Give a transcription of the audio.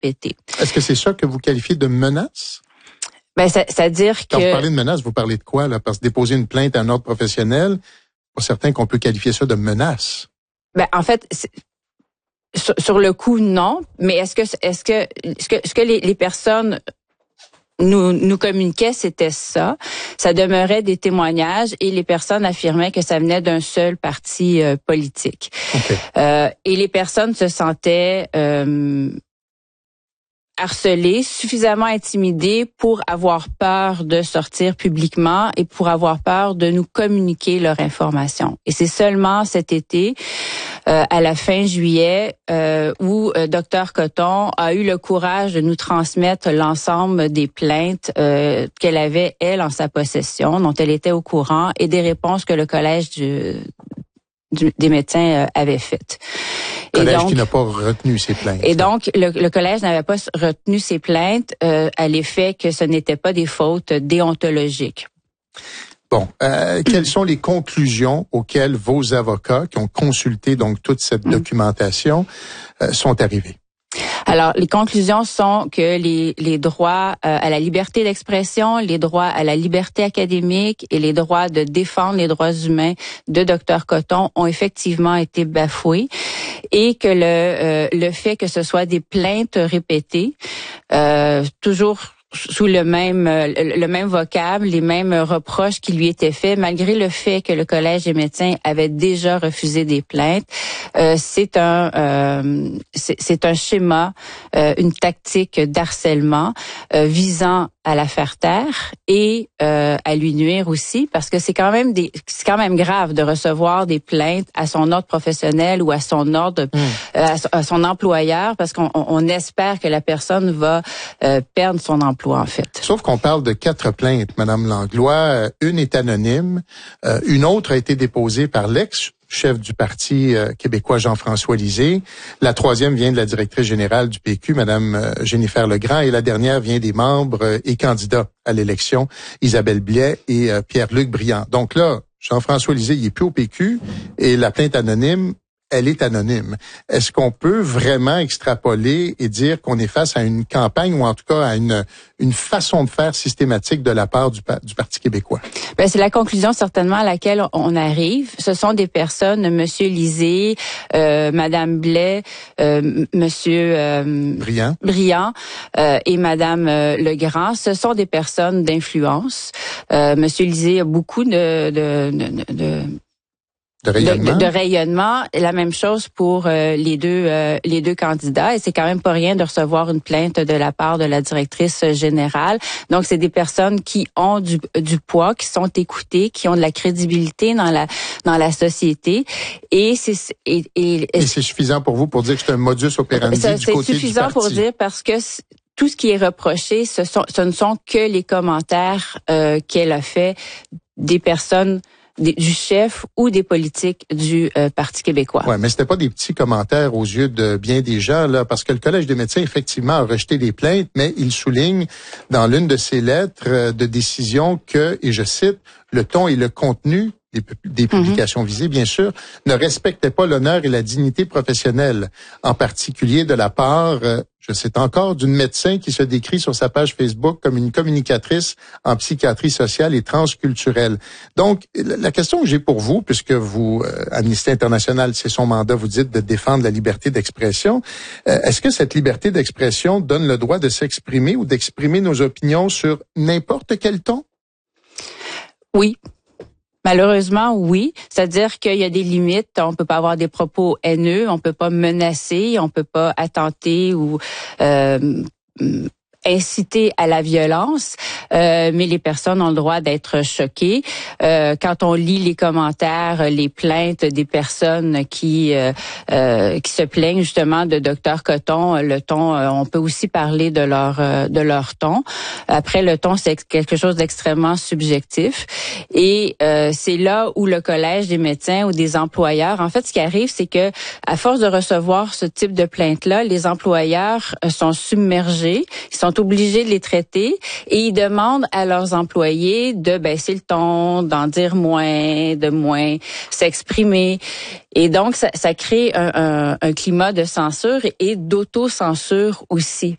répétées. Est-ce que c'est ça que vous qualifiez de menace? Ben, c'est-à-dire que... Quand vous parlez de menace, vous parlez de quoi, là? Parce que déposer une plainte à un ordre professionnel, pas certain qu'on peut qualifier ça de menace. Ben, en fait, sur le coup, non. Mais est-ce que les personnes nous communiquaient, c'était ça. Ça demeurait des témoignages et les personnes affirmaient que ça venait d'un seul parti politique. Okay. Et les personnes se sentaient harcelées, suffisamment intimidées pour avoir peur de sortir publiquement et pour avoir peur de nous communiquer leur information. Et c'est seulement cet été, à la fin juillet, où Dr Coton a eu le courage de nous transmettre l'ensemble des plaintes qu'elle avait, elle, en sa possession, dont elle était au courant, et des réponses que le Collège des médecins avait faites. Collège qui n'a pas retenu ses plaintes. Et donc, le collège n'avait pas retenu ses plaintes à l'effet que ce n'étaient pas des fautes déontologiques. Bon, quelles sont les conclusions auxquelles vos avocats, qui ont consulté donc toute cette documentation, sont arrivés? Alors, les conclusions sont que les droits à la liberté d'expression, les droits à la liberté académique et les droits de défendre les droits humains de Dr Coton ont effectivement été bafoués et que le fait que ce soit des plaintes répétées, toujours sous le même vocable, les mêmes reproches qui lui étaient faits, malgré le fait que le Collège des médecins avait déjà refusé des plaintes. C'est un schéma, une tactique d'harcèlement visant à la faire taire et à lui nuire aussi, parce que c'est quand même grave de recevoir des plaintes à son ordre professionnel ou à son ordre à son employeur, parce qu'on espère que la personne va perdre son emploi. En fait. Sauf qu'on parle de 4 plaintes, Madame Langlois. Une est anonyme, une autre a été déposée par l'ex-chef du Parti québécois Jean-François Lisée. La 3e vient de la directrice générale du PQ, Madame Jennifer Legrand, et la dernière vient des membres et candidats à l'élection, Isabelle Blais et Pierre-Luc Briand. Donc là, Jean-François Lisée, il est plus au PQ et la plainte anonyme, elle est anonyme. Est-ce qu'on peut vraiment extrapoler et dire qu'on est face à une campagne ou en tout cas à une façon de faire systématique de la part du Parti québécois? Ben, c'est la conclusion certainement à laquelle on arrive. Ce sont des personnes, Monsieur Lisée, Madame Blais, Monsieur Briand et Madame Legrand. Ce sont des personnes d'influence. Monsieur Lisée a beaucoup de rayonnement. La même chose pour les deux candidats. Et c'est quand même pas rien de recevoir une plainte de la part de la directrice générale. Donc, c'est des personnes qui ont du poids, qui sont écoutées, qui ont de la crédibilité dans la société. Et c'est suffisant pour vous pour dire que c'est un modus operandi du côté du parti? C'est suffisant pour dire parce que tout ce qui est reproché, ce ne sont que les commentaires qu'elle a fait des personnes du chef ou des politiques du Parti québécois. Ouais, mais c'était pas des petits commentaires aux yeux de bien des gens, là, parce que le Collège des médecins, effectivement, a rejeté les plaintes, mais il souligne dans l'une de ses lettres de décision que, et je cite, le ton et le contenu des publications visées, bien sûr, ne respectaient pas l'honneur et la dignité professionnelle, en particulier de la part, je cite encore, d'une médecin qui se décrit sur sa page Facebook comme une communicatrice en psychiatrie sociale et transculturelle. Donc, la question que j'ai pour vous, puisque vous, Amnesty International, c'est son mandat, vous dites de défendre la liberté d'expression, est-ce que cette liberté d'expression donne le droit de s'exprimer ou d'exprimer nos opinions sur n'importe quel ton? Oui. Malheureusement, oui. C'est-à-dire qu'il y a des limites. On peut pas avoir des propos haineux, on peut pas menacer, on peut pas attenter ou inciter à la violence, mais les personnes ont le droit d'être choquées. Quand on lit les commentaires, les plaintes des personnes qui se plaignent justement de Dr Coton, le ton, on peut aussi parler de leur ton. Après, le ton, c'est quelque chose d'extrêmement subjectif, et c'est là où le Collège des médecins ou des employeurs, en fait, ce qui arrive, c'est que à force de recevoir ce type de plainte-là, les employeurs sont submergés, ils sont obligés de les traiter et ils demandent à leurs employés de baisser le ton, d'en dire moins, de moins s'exprimer. Et donc, ça crée un climat de censure et d'autocensure aussi.